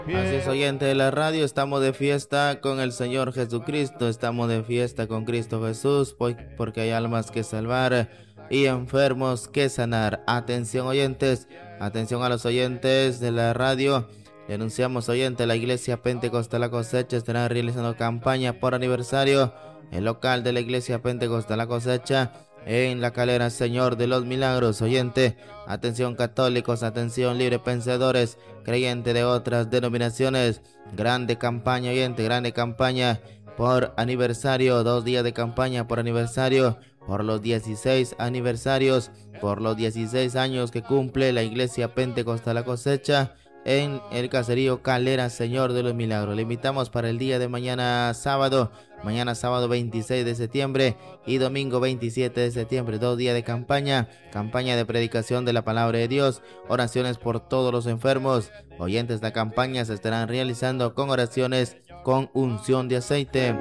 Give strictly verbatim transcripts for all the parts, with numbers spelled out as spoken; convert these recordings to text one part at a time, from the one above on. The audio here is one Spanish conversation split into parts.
Así es, oyente de la radio, estamos de fiesta con el Señor Jesucristo, estamos de fiesta con Cristo Jesús, pues, porque hay almas que salvar y enfermos que sanar. Atención, oyentes, atención a los oyentes de la radio. Le anunciamos, oyente, la Iglesia Pentecostal La Cosecha estará realizando campaña por aniversario. El local de la Iglesia Pentecostal La Cosecha en la Calera Señor de los Milagros. Oyente, atención católicos, atención libre pensadores, creyente de otras denominaciones. Grande campaña, oyente, grande campaña por aniversario, dos días de campaña por aniversario, por los dieciséis aniversarios, por los dieciséis años que cumple la Iglesia Pentecostal La Cosecha en el caserío Calera Señor de los Milagros. Le invitamos para el día de mañana sábado, mañana sábado veintiséis de septiembre y domingo veintisiete de septiembre, dos días de campaña, campaña de predicación de la palabra de Dios, oraciones por todos los enfermos. Oyentes, la campaña se estarán realizando con oraciones con unción de aceite,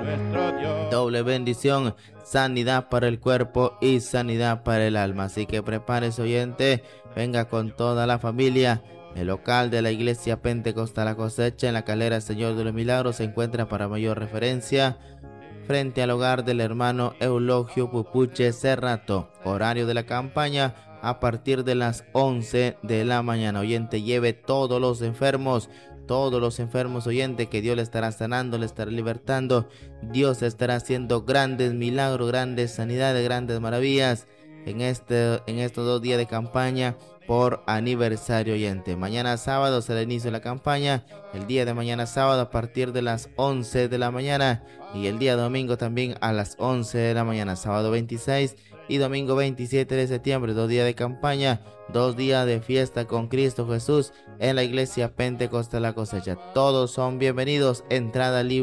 doble bendición, sanidad para el cuerpo y sanidad para el alma. Así que prepárese, oyente, venga con toda la familia. El local de la Iglesia Pentecostal La Cosecha en la Calera Señor de los Milagros se encuentra, para mayor referencia, frente al hogar del hermano Eulogio Pupuche Cerrato. Horario de la campaña a partir de las once de la mañana. Oyente, lleve todos los enfermos, todos los enfermos, oyente, que Dios le estará sanando, le estará libertando. Dios estará haciendo grandes milagros, grandes sanidades, grandes maravillas en, este, en estos dos días de campaña por aniversario, oyente. Mañana sábado será el inicio de la campaña, el día de mañana sábado a partir de las once de la mañana y el día domingo también a las once de la mañana, sábado veintiséis y domingo veintisiete de septiembre, dos días de campaña, dos días de fiesta con Cristo Jesús en la Iglesia Pentecostal La Cosecha. Todos son bienvenidos, entrada libre.